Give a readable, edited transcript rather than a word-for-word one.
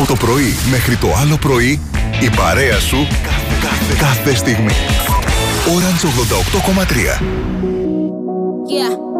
Από το πρωί μέχρι το άλλο πρωί, η παρέα σου κάθε στιγμή. Orange 88,3. Yeah.